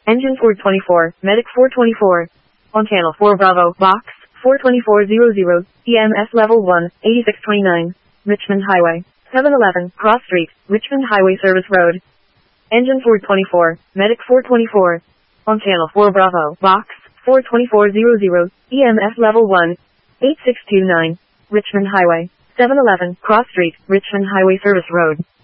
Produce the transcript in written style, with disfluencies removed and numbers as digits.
Engine 424, Medic 424. On Channel 4 Bravo, Box 42400, EMS Level 1, 8629. Richmond Highway. 711, Cross Street, Richmond Highway Service Road. Engine 424, Medic 424. On Channel 4 Bravo, Box 42400, EMS Level 1, 8629. Richmond Highway. 711, Cross Street, Richmond Highway Service Road.